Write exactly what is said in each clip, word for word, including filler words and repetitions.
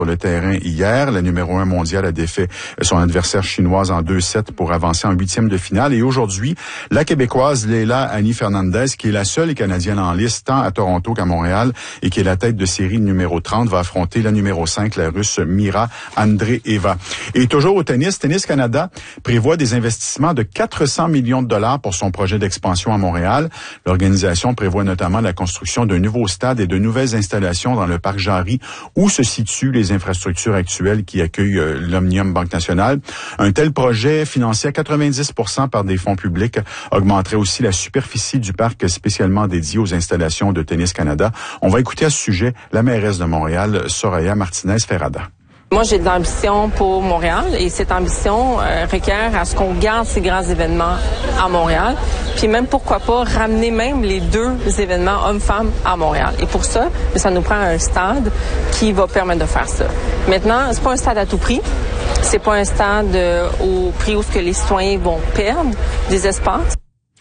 sur le terrain hier. La numéro un mondiale a défait son adversaire chinoise en deux sept pour avancer en huitième de finale. Et aujourd'hui, la Québécoise Leila Annie Fernandez, qui est la seule Canadienne en liste tant à Toronto qu'à Montréal et qui est la tête de série numéro trente, va affronter la numéro cinq, la Russe Mira Andreeva. Et toujours au tennis, Tennis Canada prévoit des investissements de quatre cents millions de dollars pour son projet d'expansion à Montréal. L'organisation prévoit notamment la construction d'un nouveau stade et de nouvelles installations dans le parc Jarry où se situent les infrastructures actuelles qui accueillent euh, l'Omnium Banque Nationale. Un tel projet, financé à quatre-vingt-dix pour cent par des fonds publics, augmenterait aussi la superficie du parc spécialement dédié aux installations de Tennis Canada. On va écouter à ce sujet la mairesse de Montréal, Soraya Martinez-Ferrada. Moi, j'ai de l'ambition pour Montréal et cette ambition euh, requiert à ce qu'on garde ces grands événements à Montréal. Puis même, pourquoi pas, ramener même les deux événements hommes-femmes à Montréal. Et pour ça, ça nous prend un stade qui va permettre de faire ça. Maintenant, c'est pas un stade à tout prix. C'est pas un stade euh, au prix où ce que les citoyens vont perdre des espaces.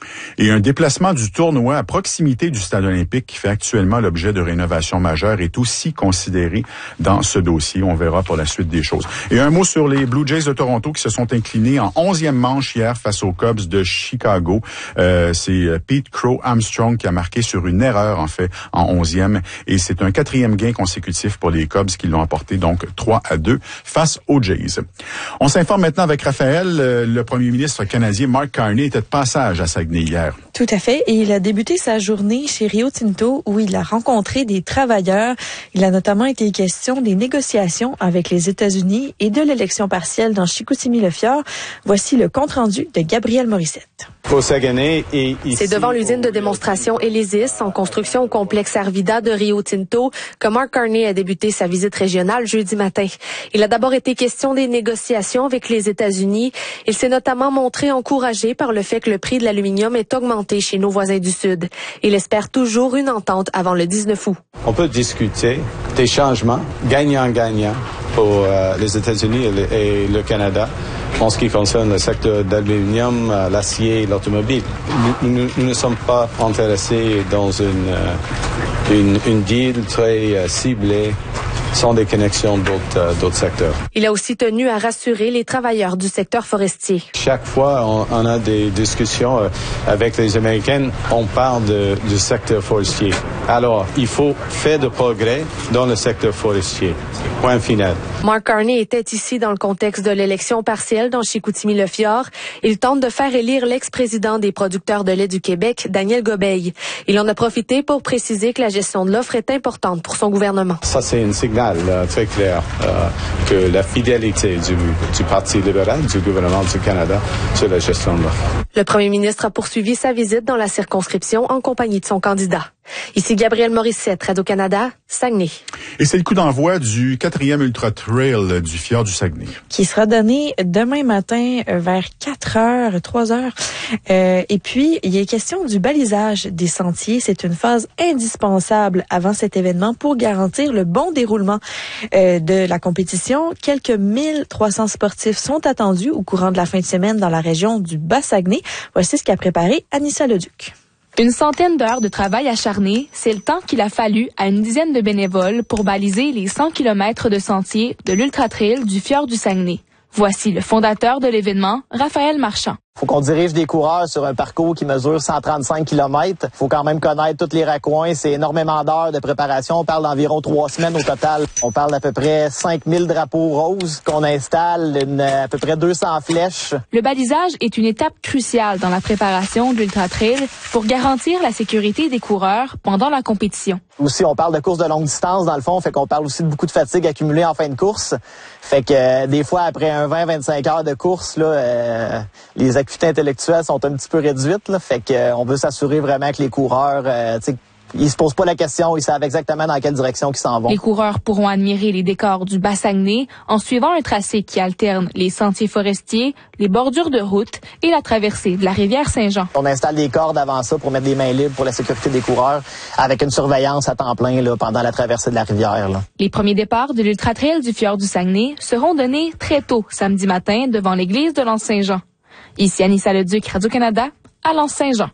Et un déplacement du tournoi à proximité du stade olympique qui fait actuellement l'objet de rénovations majeures est aussi considéré dans ce dossier. On verra pour la suite des choses. Et un mot sur les Blue Jays de Toronto qui se sont inclinés en onzième manche hier face aux Cubs de Chicago. Euh, c'est Pete Crow Armstrong qui a marqué sur une erreur, en fait, en onzième. Et c'est un quatrième gain consécutif pour les Cubs qui l'ont emporté donc trois à deux face aux Jays. On s'informe maintenant avec Raphaël. Le premier ministre canadien Mark Carney était de passage à Saguenay hier. Tout à fait. Et il a débuté sa journée chez Rio Tinto où il a rencontré des travailleurs. Il a notamment été question des négociations avec les États-Unis et de l'élection partielle dans Chicoutimi-Le-Fjord. Voici le compte-rendu de Gabriel Morissette. Au Saguenay et ici, c'est devant l'usine de démonstration Elysis en construction au complexe Arvida de Rio Tinto que Mark Carney a débuté sa visite régionale jeudi matin. Il a d'abord été question des négociations avec les États-Unis. Il s'est notamment montré encouragé par le fait que le prix de l'aluminium est augmenté chez nos voisins du Sud. Il espère toujours une entente avant le dix-neuf août. On peut discuter des changements gagnant-gagnant pour euh, les États-Unis et le, et le Canada en ce qui concerne le secteur d'aluminium, euh, l'acier et l'automobile. Nous, nous, nous ne sommes pas intéressés dans une, euh, une, une deal très euh, ciblée sans des connexions d'autres, euh, d'autres secteurs. Il a aussi tenu à rassurer les travailleurs du secteur forestier. Chaque fois, on, on a des discussions euh, avec les Américains, on parle de, du secteur forestier. Alors, il faut faire de progrès dans le secteur forestier. Point final. Mark Carney était ici dans le contexte de l'élection partielle dans Chicoutimi-Le-Fjord. Il tente de faire élire l'ex-président des producteurs de lait du Québec, Daniel Gobeil. Il en a profité pour préciser que la gestion de l'offre est importante pour son gouvernement. Ça, c'est un signal euh, très clair euh, que la fidélité du, du Parti libéral, du gouvernement du Canada sur la gestion de l'offre. Le premier ministre a poursuivi sa visite dans la circonscription en compagnie de son candidat. Ici Gabriel Morissette, Radio-Canada, Saguenay. Et c'est le coup d'envoi du quatrième Ultra Trail du fjord du Saguenay. Qui sera donné demain matin vers quatre heures, trois heures. Euh, et puis, il est question du balisage des sentiers. C'est une phase indispensable avant cet événement pour garantir le bon déroulement euh, de la compétition. Quelques mille trois cents sportifs sont attendus au courant de la fin de semaine dans la région du Bas-Saguenay. Voici ce qu'a préparé Anissa Leduc. Une centaine d'heures de travail acharné, c'est le temps qu'il a fallu à une dizaine de bénévoles pour baliser les cent kilomètres de sentiers de l'Ultra Trail du fjord du Saguenay. Voici le fondateur de l'événement, Raphaël Marchand. Faut qu'on dirige des coureurs sur un parcours qui mesure cent trente-cinq kilomètres. Faut quand même connaître tous les raccoins. C'est énormément d'heures de préparation. On parle d'environ trois semaines au total. On parle d'à peu près cinq mille drapeaux roses qu'on installe, une, à peu près deux cents flèches. Le balisage est une étape cruciale dans la préparation de l'Ultra Trail pour garantir la sécurité des coureurs pendant la compétition. Aussi, on parle de course de longue distance, dans le fond, fait qu'on parle aussi de beaucoup de fatigue accumulée en fin de course. Fait que euh, des fois, après un vingt à vingt-cinq heures de course, là, euh, les acuités intellectuelles sont un petit peu réduites. Là, fait que euh, on veut s'assurer vraiment que les coureurs, euh, tu sais, ils se posent pas la question, ils savent exactement dans quelle direction ils s'en vont. Les coureurs pourront admirer les décors du Bas-Saguenay en suivant un tracé qui alterne les sentiers forestiers, les bordures de route et la traversée de la rivière Saint-Jean. On installe des cordes avant ça pour mettre des mains libres pour la sécurité des coureurs avec une surveillance à temps plein là, pendant la traversée de la rivière. Là. Les premiers départs de l'Ultra Trail du fjord du Saguenay seront donnés très tôt samedi matin devant l'église de l'Anse-Saint-Jean. Ici Anissa Leduc, Radio-Canada, à l'Anse-Saint-Jean.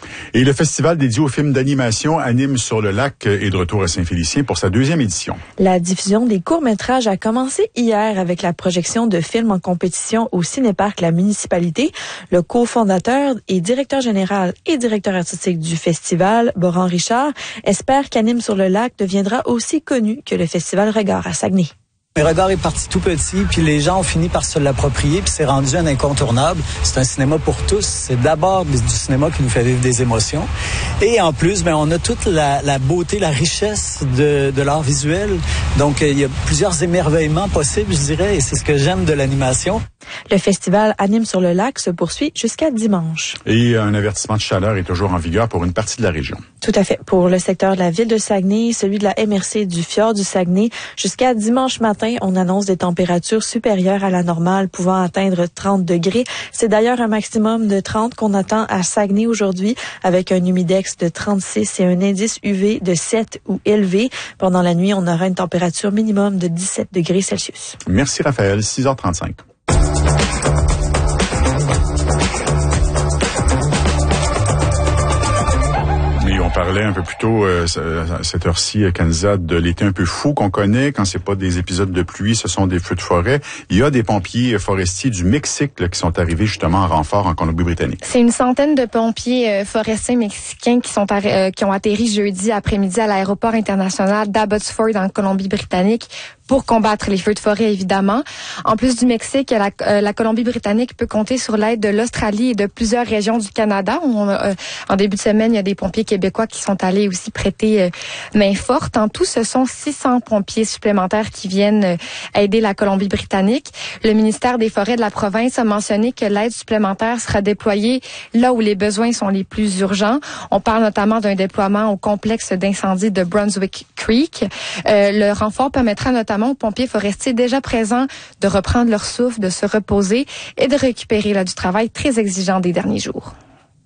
Et le festival dédié aux films d'animation Anime sur le lac est de retour à Saint-Félicien pour sa deuxième édition. La diffusion des courts-métrages a commencé hier avec la projection de films en compétition au Cinéparc La Municipalité. Le cofondateur et directeur général et directeur artistique du festival, Boran Richard, espère qu'Anime sur le lac deviendra aussi connu que le festival Regard à Saguenay. Le Regard est parti tout petit, puis les gens ont fini par se l'approprier, puis c'est rendu un incontournable. C'est un cinéma pour tous. C'est d'abord du cinéma qui nous fait vivre des émotions. Et en plus, ben, on a toute la, la beauté, la richesse de, de l'art visuel. Donc, il y a plusieurs émerveillements possibles, je dirais, et c'est ce que j'aime de l'animation. Le festival Anime sur le lac se poursuit jusqu'à dimanche. Et un avertissement de chaleur est toujours en vigueur pour une partie de la région. Tout à fait. Pour le secteur de la ville de Saguenay, celui de la M R C du fjord du Saguenay, jusqu'à dimanche matin, on annonce des températures supérieures à la normale, pouvant atteindre trente degrés. C'est d'ailleurs un maximum de trente qu'on attend à Saguenay aujourd'hui, avec un humidex de trente-six et un indice U V de sept ou élevé. Pendant la nuit, on aura une température minimum de dix-sept degrés Celsius. Merci Raphaël, six heures trente-cinq. On parlait un peu plus tôt, euh, à cette heure-ci, à Kansas, de l'été un peu fou qu'on connaît. Quand c'est pas des épisodes de pluie, ce sont des feux de forêt. Il y a des pompiers forestiers du Mexique là, qui sont arrivés justement en renfort en Colombie-Britannique. C'est une centaine de pompiers euh, forestiers mexicains qui sont euh, qui ont atterri jeudi après-midi à l'aéroport international d'Abbotsford en Colombie-Britannique pour combattre les feux de forêt, évidemment. En plus du Mexique, la, euh, la Colombie-Britannique peut compter sur l'aide de l'Australie et de plusieurs régions du Canada. On, euh, en début de semaine, il y a des pompiers québécois qui sont allés aussi prêter euh, main forte. En tout, ce sont six cents pompiers supplémentaires qui viennent euh, aider la Colombie-Britannique. Le ministère des Forêts de la province a mentionné que l'aide supplémentaire sera déployée là où les besoins sont les plus urgents. On parle notamment d'un déploiement au complexe d'incendie de Brunswick Creek. Euh, le renfort permettra notamment aux pompiers forestiers déjà présents de reprendre leur souffle, de se reposer et de récupérer là, du travail très exigeant des derniers jours.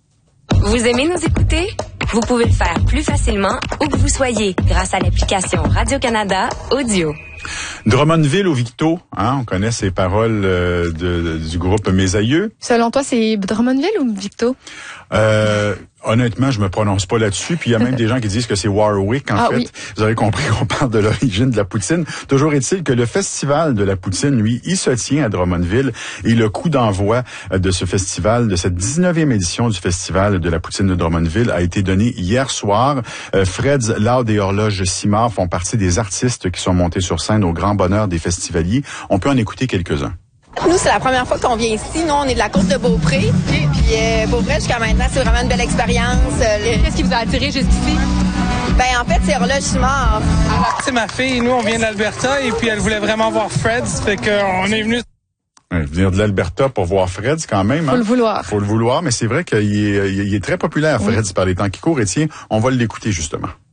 Vous aimez nous écouter? Vous pouvez le faire plus facilement où que vous soyez grâce à l'application Radio-Canada Audio. Drummondville au Victo, hein, on connaît ces paroles euh, de, de, du groupe Mes Aïeux. Selon toi, c'est Drummondville ou Victo? Euh, honnêtement, je me prononce pas là-dessus. Puis il y a même des gens qui disent que c'est Warwick, en ah, fait. Oui. Vous avez compris qu'on parle de l'origine de la poutine. Toujours est-il que le festival de la poutine, lui, il se tient à Drummondville. Et le coup d'envoi de ce festival, de cette dix-neuvième édition du festival de la poutine de Drummondville a été donné hier soir. Euh, Fred's Loud et Horloge Simard font partie des artistes qui sont montés sur scène au grand bonheur des festivaliers. On peut en écouter quelques-uns. Nous, c'est la première fois qu'on vient ici. Nous, on est de la côte de Beaupré. Puis euh, Beaupré, jusqu'à maintenant, c'est vraiment une belle expérience. Euh, Qu'est-ce qui vous a attiré jusqu'ici? Ben, en fait, c'est Horloge Simard. C'est ma fille. Nous, on vient d'Alberta et puis elle voulait vraiment voir Fred's. Fait qu'on est venu. Ouais, venir de l'Alberta pour voir Fred's quand même. Faut hein. le vouloir. Faut le vouloir, mais c'est vrai qu'il est, il est très populaire, Fred's, oui. par les temps qui courent. Et tiens, on va l'écouter justement.